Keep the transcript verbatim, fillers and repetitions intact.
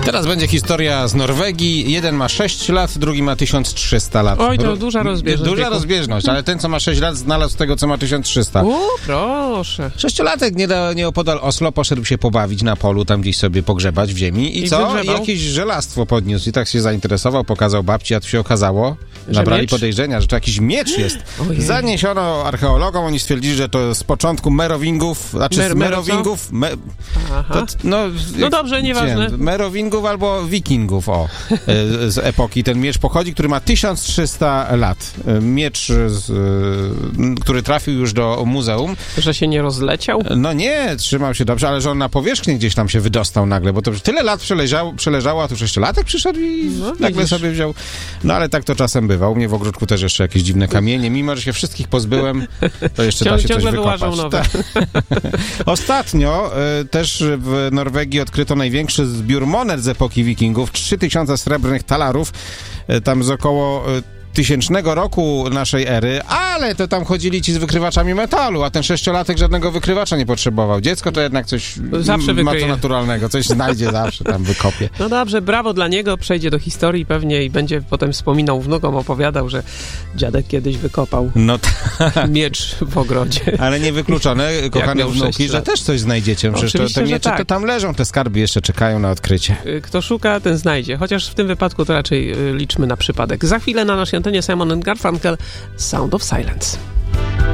Teraz będzie historia z Norwegii. Jeden ma sześć lat, drugi ma tysiąc trzysta lat. Oj, to duża rozbieżność. Duża wieku. rozbieżność, ale ten, co ma sześć lat, znalazł tego, co ma tysiąc trzysta. U, proszę. Sześciolatek nie da, nieopodal Oslo poszedł się pobawić na polu, tam gdzieś sobie pogrzebać w ziemi. I, I co? I wygrzebał? jakieś żelastwo podniósł. I tak się zainteresował, pokazał babci, a tu się okazało, Że nabrali miecz? podejrzenia, że to jakiś miecz jest. Ojej. Zaniesiono archeologom, oni stwierdzili, że to z początku Merowingów, znaczy Mer- z mero Merowingów, me, Aha. to, no, No dobrze, nieważne. Nie, Merowingów albo Wikingów, o, e, z epoki. Ten miecz pochodzi, który ma tysiąc trzysta lat. E, Miecz, z, e, który trafił już do muzeum. Że się nie rozleciał? No nie, trzymał się dobrze, ale że on na powierzchnię gdzieś tam się wydostał nagle, bo to już tyle lat przeleżało, przeleżało a tu sześciolatek przyszedł i No, nagle widzisz. sobie wziął. No ale tak to czasem bywa. U mnie w ogródku też jeszcze jakieś dziwne kamienie. Mimo, że się wszystkich pozbyłem, to jeszcze da Ciągle, się coś ciągle wykopać. wyłażą nowe. Tak. Ostatnio y, też w Norwegii odkryto największy zbiór monet z epoki wikingów. trzy tysiące srebrnych talarów. Y, tam z około y, tysięcznego roku naszej ery, ale to tam chodzili ci z wykrywaczami metalu, a ten sześciolatek żadnego wykrywacza nie potrzebował. Dziecko to jednak coś Zawsze m- ma to wykryje. naturalnego, coś znajdzie zawsze, tam wykopie. No dobrze, brawo dla niego, przejdzie do historii pewnie i będzie potem wspominał wnukom, opowiadał, że dziadek kiedyś wykopał No tak, miecz w ogrodzie. ale niewykluczone, kochane miał wnuki, sześć że lat. też coś znajdziecie. Przecież to, Oczywiście, te że miecze tak. to tam leżą, te skarby jeszcze czekają na odkrycie. Y, Kto szuka, ten znajdzie. Chociaż w tym wypadku to raczej y, liczmy na przypadek. Za chwilę na naszej antenie Simon and Garfunkel, Sound of Silence.